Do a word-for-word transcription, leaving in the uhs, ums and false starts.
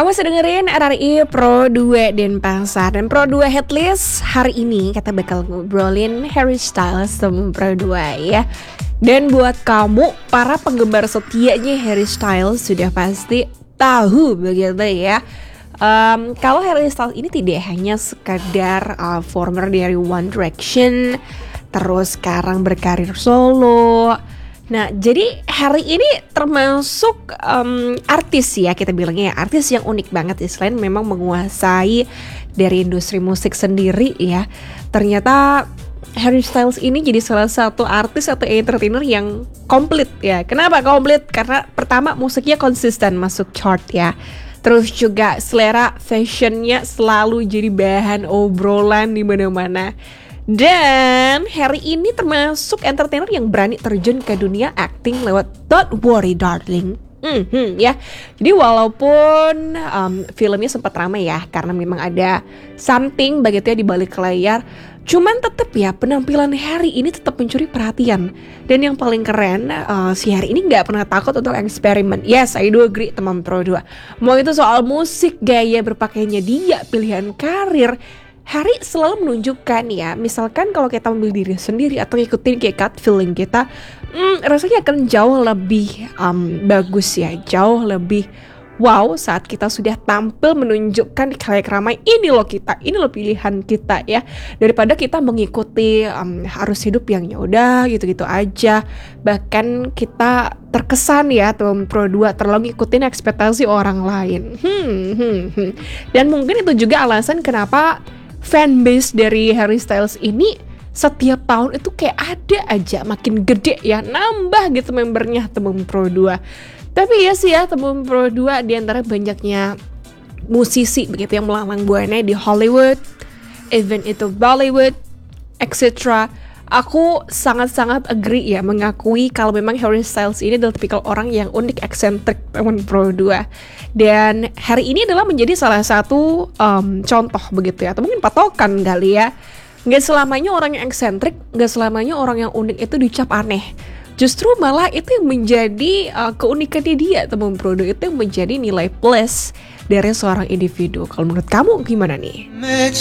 Kamu sedang dengerin R R I Pro dua Denpasar. Dan Pro dua Headlist hari ini kita bakal ngobrolin Harry Styles sama Pro dua ya. Dan buat kamu para penggemar setianya Harry Styles sudah pasti tahu begitu ya. Um, kalau Harry Styles ini tidak hanya sekadar uh, former dari One Direction, terus sekarang berkarir solo. Nah, jadi Harry ini termasuk um, artis ya, kita bilangnya ya, artis yang unik banget ya. Selain memang menguasai dari industri musik sendiri ya, ternyata Harry Styles ini jadi salah satu artis atau entertainer yang komplit ya. Kenapa komplit? Karena pertama musiknya konsisten masuk chart ya. Terus juga selera fashionnya selalu jadi bahan obrolan di mana-mana. Dan Harry ini termasuk entertainer yang berani terjun ke dunia acting lewat Don't Worry Darling. Hmm, ya. Jadi walaupun um, filmnya sempat ramai ya, karena memang ada something begitu ya di balik layar, cuman tetap ya penampilan Harry ini tetap mencuri perhatian. Dan yang paling keren, uh, si Harry ini nggak pernah takut untuk eksperimen. Yes, I do agree teman Pro dua. Mau itu soal musik, gaya berpakaiannya dia, pilihan karir, Harry selalu menunjukkan ya, misalkan kalau kita memilih diri sendiri atau ngikutin kayak gut feeling kita, hmm, rasanya akan jauh lebih um, bagus ya, jauh lebih wow saat kita sudah tampil menunjukkan di khalayak ramai, ini loh kita, ini loh pilihan kita ya, daripada kita mengikuti um, harus hidup yang yaudah gitu-gitu aja, bahkan kita terkesan ya teman Pro dua terlalu ngikutin ekspektasi orang lain. hmm, hmm, hmm. Dan mungkin itu juga alasan kenapa fanbase dari Harry Styles ini setiap tahun itu kayak ada aja makin gede ya, nambah gitu membernya teman Pro dua. Tapi ya sih ya teman Pro dua, di antara banyaknya musisi begitu yang melalang buana di Hollywood, even itu Bollywood, et cetera. Aku sangat-sangat agree ya, mengakui kalau memang Harry Styles ini adalah tipikal orang yang unik, eksentrik teman Pro dua. Dan Harry ini adalah menjadi salah satu um, contoh begitu ya, atau mungkin patokan kali ya. Gak selamanya orang yang eksentrik, gak selamanya orang yang unik itu dicap aneh. Justru malah itu yang menjadi uh, keunikannya dia teman Pro dua, itu yang menjadi nilai plus dari seorang individu. Kalau menurut kamu gimana nih?